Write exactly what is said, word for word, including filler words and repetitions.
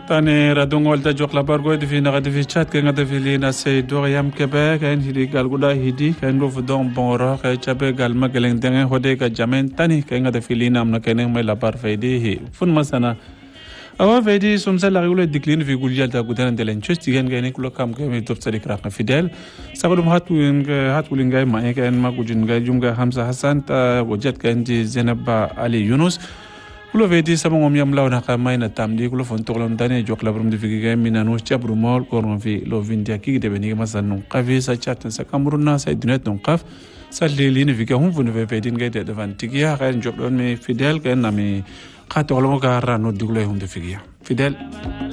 tane radungol da jok labar go defi na defi chat ke ngade fili na se doriam kebe kan hidi gal guda hidi kan go fudon bonro ka chabe gal mageleng dengen hode ka jamen tani ke ngade fili nam na kenen mai labar faidi hi fun masana awa faidi sumsa la regulo diklin fi guljal da gudan delen chesti gen gen kulo kam ke mi top sari krak fidel sagulum hatun hatulin gay ma ken ma gujin gay jumga hamza hasan ta wajat kan di zenaba ali yunus kulo vedi sama ngom yam law na ka mayna tamdi kulo fon toglam dane jok labrum de figi mina no chabru mol koron fi lo vindia ki de beni masan non qavi sa chat sa kamruna sa dunet non qaf sa leli ne figi hum fon vedin gay de van tigia kan jok don me fidel kan na me khatolmo ka ra no digulo hum de figi fidel